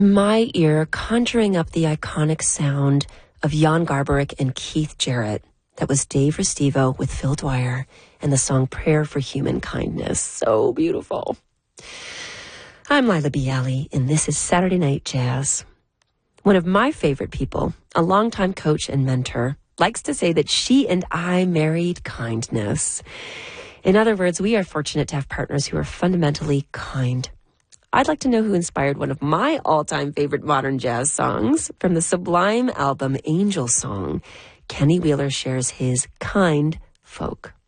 my ear conjuring up the iconic sound of Jan Garbarek and Keith Jarrett. That was Dave Restivo with Phil Dwyer and the song Prayer for Human Kindness. So beautiful. I'm Lila Bialy, and this is Saturday Night Jazz. One of my favorite people, a longtime coach and mentor, likes to say that she and I married kindness. In other words, we are fortunate to have partners who are fundamentally kind. I'd like to know who inspired one of my all-time favorite modern jazz songs. From the sublime album Angel Song, Kenny Wheeler shares his kind folk.